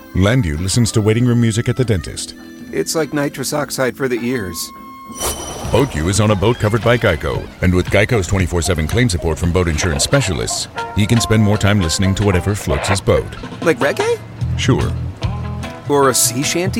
Landu listens to waiting room music at the dentist. It's like nitrous oxide for the ears. Boatju is on a boat covered by Geico, and with Geico's 24/7 claim support from boat insurance specialists, he can spend more time listening to whatever floats his boat. Like reggae? Sure. Or a sea shanty?